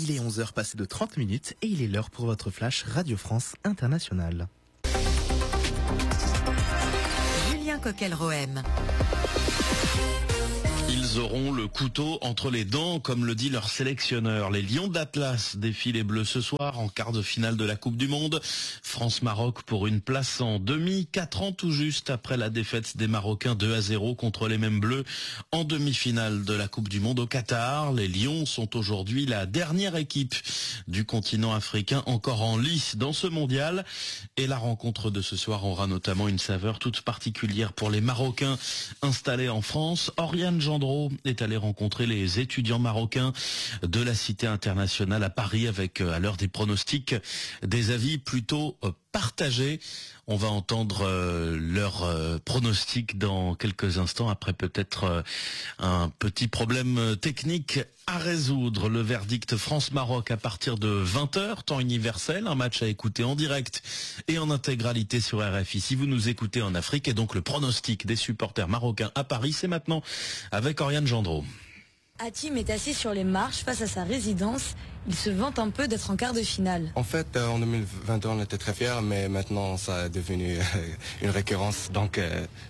Il est 11h passé de 30 minutes et il est l'heure pour votre flash Radio France Internationale. Julien Coquel-Rohem. Ils auront le couteau entre les dents, comme le dit leur sélectionneur. Les Lions d'Atlas défient les Bleus ce soir en quart de finale de la Coupe du Monde. France-Maroc pour une place en demi, 4 ans tout juste après la défaite des Marocains 2-0 contre les mêmes Bleus en demi-finale de la Coupe du Monde au Qatar. Les Lions sont aujourd'hui la dernière équipe du continent africain encore en lice dans ce mondial. Et la rencontre de ce soir aura notamment une saveur toute particulière pour les Marocains installés en France. Oriane Gendreau est allé rencontrer les étudiants marocains de la Cité internationale à Paris avec, à l'heure des pronostics, des avis plutôt partagés. On va entendre leurs pronostics dans quelques instants, après peut-être un petit problème technique à résoudre. Le verdict France-Maroc à partir de 20h, temps universel, un match à écouter en direct et en intégralité sur RFI si vous nous écoutez en Afrique. Et donc le pronostic des supporters marocains à Paris, c'est maintenant avec Oriane Gendreau. Hatim est assis sur les marches face à sa résidence. Il se vante un peu d'être en quart de finale. En fait, en 2021, on était très fiers, mais maintenant, ça est devenu une récurrence. Donc,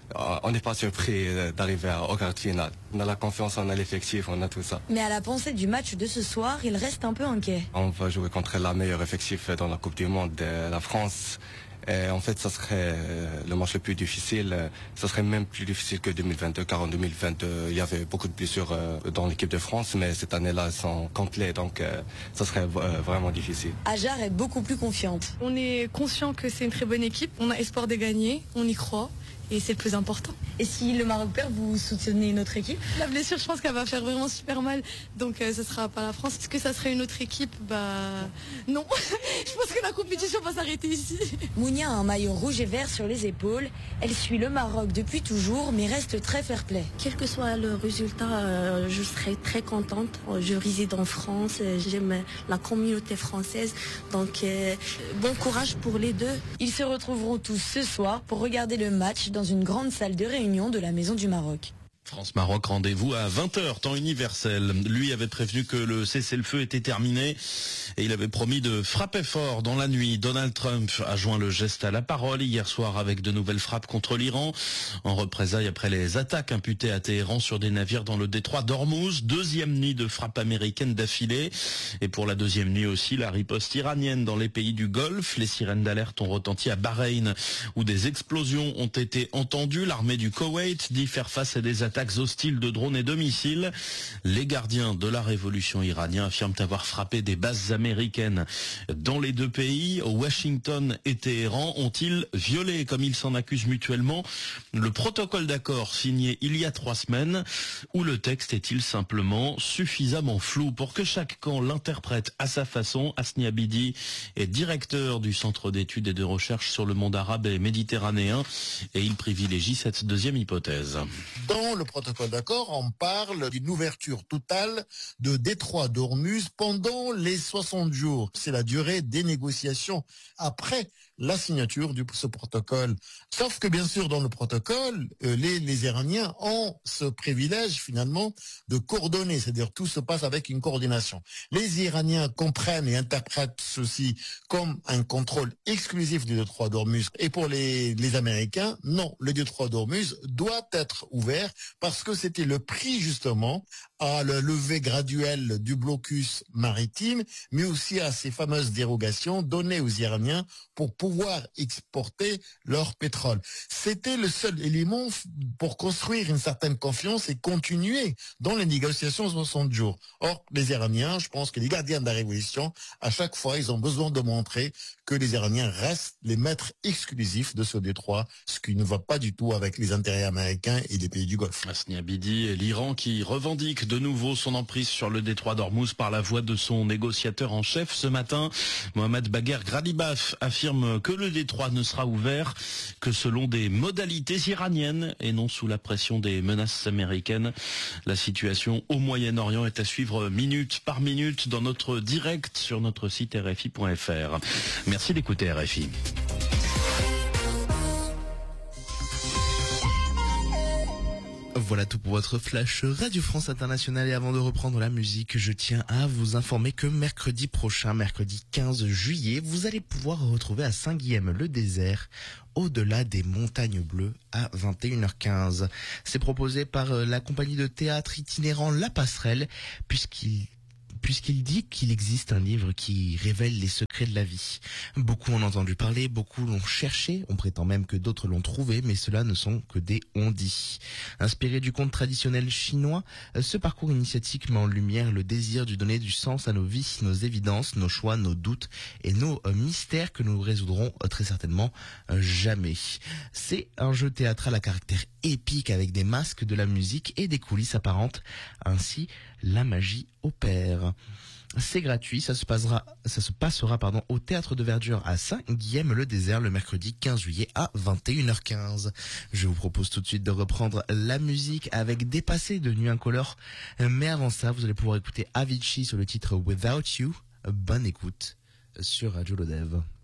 on n'est pas surpris d'arriver au quart de finale. On a la confiance, on a l'effectif, on a tout ça. Mais à la pensée du match de ce soir, il reste un peu inquiet. On va jouer contre la meilleure effectif dans la Coupe du Monde, la France. Et en fait, ça serait le match le plus difficile. Ça serait même plus difficile que 2022, car en 2022, il y avait beaucoup de blessures dans l'équipe de France, mais cette année-là, elles sont complètes, donc ça serait vraiment difficile. Ajar est beaucoup plus confiante. On est conscient que c'est une très bonne équipe. On a espoir de gagner, on y croit. Et c'est le plus important. Et si le Maroc perd, vous soutenez une autre équipe? La blessure, je pense qu'elle va faire vraiment super mal. Donc ce sera pas la France. Est-ce que ça serait une autre équipe? Non. Je pense que la compétition va s'arrêter ici. Mounia a un maillot rouge et vert sur les épaules. Elle suit le Maroc depuis toujours, mais reste très fair-play. Quel que soit le résultat, je serai très contente. Je réside en France, j'aime la communauté française. Donc bon courage pour les deux. Ils se retrouveront tous ce soir pour regarder le match dans une grande salle de réunion de la Maison du Maroc. France-Maroc, rendez-vous à 20h, temps universel. Lui avait prévenu que le cessez-le-feu était terminé et il avait promis de frapper fort dans la nuit. Donald Trump a joint le geste à la parole hier soir avec de nouvelles frappes contre l'Iran, en représailles après les attaques imputées à Téhéran sur des navires dans le détroit d'Ormuz. Deuxième nuit de frappe américaine d'affilée. Et pour la deuxième nuit aussi, la riposte iranienne dans les pays du Golfe. Les sirènes d'alerte ont retenti à Bahreïn, où des explosions ont été entendues. L'armée du Koweït dit faire face à des attaques hostiles de drones et de missiles. Les gardiens de la révolution iranienne affirment avoir frappé des bases américaines dans les deux pays. Washington et Téhéran ont-ils violé, comme ils s'en accusent mutuellement, le protocole d'accord signé il y a 3 semaines, ou le texte est-il simplement suffisamment flou pour que chaque camp l'interprète à sa façon? Hasni Abidi est directeur du Centre d'études et de recherche sur le monde arabe et méditerranéen et il privilégie cette deuxième hypothèse. Dans le protocole d'accord, on parle d'une ouverture totale de détroit d'Ormuz pendant les 60 jours. C'est la durée des négociations après la signature de ce protocole. Sauf que bien sûr, dans le protocole, les Iraniens ont ce privilège finalement de coordonner, c'est-à-dire tout se passe avec une coordination. Les Iraniens comprennent et interprètent ceci comme un contrôle exclusif du détroit d'Ormuz. Et pour les Américains, non, le détroit d'Ormuz doit être ouvert parce que c'était le prix justement à la levée graduelle du blocus maritime, mais aussi à ces fameuses dérogations données aux Iraniens pour pouvoir exporter leur pétrole. C'était le seul élément pour construire une certaine confiance et continuer dans les négociations 60 jours. Or, les Iraniens, je pense que les gardiens de la révolution, à chaque fois, ils ont besoin de montrer que les Iraniens restent les maîtres exclusifs de ce détroit, ce qui ne va pas du tout avec les intérêts américains et des pays du Golfe. Hasni Abidi et l'Iran qui revendique de nouveau son emprise sur le détroit d'Ormuz par la voix de son négociateur en chef ce matin. Mohamed Bagher Ghalibaf affirme que le détroit ne sera ouvert que selon des modalités iraniennes et non sous la pression des menaces américaines. La situation au Moyen-Orient est à suivre minute par minute dans notre direct sur notre site rfi.fr. Merci d'écouter RFI. Voilà tout pour votre flash Radio France Internationale. Et avant de reprendre la musique, je tiens à vous informer que mercredi prochain, mercredi 15 juillet, vous allez pouvoir retrouver à Saint-Guilhem-le-Désert, Au-delà des montagnes bleues, à 21h15. C'est proposé par la compagnie de théâtre itinérant La Passerelle, puisqu'il dit qu'il existe un livre qui révèle les secrets de la vie. Beaucoup en ont entendu parler, beaucoup l'ont cherché, on prétend même que d'autres l'ont trouvé, mais cela ne sont que des on-dit. Inspiré du conte traditionnel chinois, ce parcours initiatique met en lumière le désir de donner du sens à nos vies, nos évidences, nos choix, nos doutes et nos mystères que nous résoudrons très certainement jamais. C'est un jeu théâtral à caractère épique avec des masques, de la musique et des coulisses apparentes. Ainsi, la magie opère. C'est gratuit, ça se passera au Théâtre de Verdure à Saint-Guilhem-le-Désert le mercredi 15 juillet à 21h15. Je vous propose tout de suite de reprendre la musique avec Dépassé de Nuit Incolore. Mais avant ça, vous allez pouvoir écouter Avicii sur le titre Without You. Bonne écoute sur Radio Lodev.